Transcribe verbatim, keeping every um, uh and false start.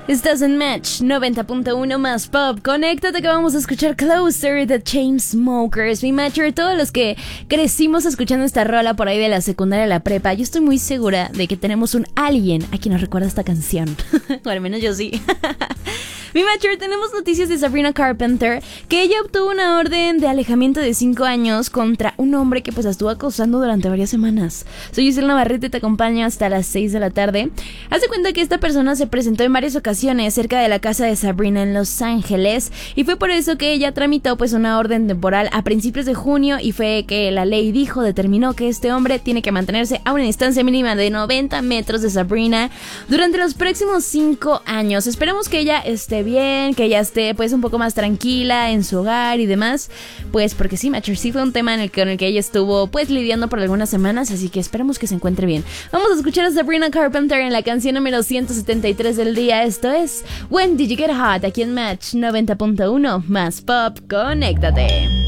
Estás en Match noventa punto uno más Pop. Conéctate que vamos a escuchar Closer de Chainsmokers. Mi Matcher, todos los que crecimos escuchando esta rola por ahí de la secundaria a la prepa, yo estoy muy segura de que tenemos un alguien a quien nos recuerda esta canción. O al menos yo sí. Mi Matcher, tenemos noticias de Sabrina Carpenter, que ella obtuvo una orden de alejamiento de cinco años contra un hombre que pues la estuvo acosando durante varias semanas. Soy Giselle Navarrete y te acompaño hasta las seis de la tarde. Haz de cuenta que esta persona se presentó en varias ocasiones cerca de la casa de Sabrina en Los Ángeles, y fue por eso que ella tramitó pues una orden temporal a principios de junio, y fue que la ley dijo, determinó que este hombre tiene que mantenerse a una distancia mínima de noventa metros de Sabrina durante los próximos cinco años. Esperemos que ella esté bien, que ella esté pues un poco más tranquila en su hogar y demás, pues porque sí, Matcher, sí fue un tema en el que, en el que ella estuvo pues lidiando por algunas semanas, así que esperemos que se encuentre bien. Vamos a escuchar a Sabrina Carpenter en la canción número ciento setenta y tres del día. Esto es When Did You Get Hot, aquí en Match noventa punto uno más Pop. Conéctate.